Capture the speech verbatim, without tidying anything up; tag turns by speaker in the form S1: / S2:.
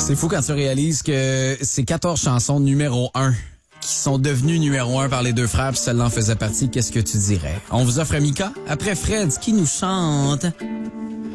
S1: C'est fou quand tu réalises que c'est quatorze chansons numéro un qui sont devenues numéro un par les deux frères, puis celle-là en faisait partie. Qu'est-ce que tu dirais? On vous offre Mika après Fred qui nous chante.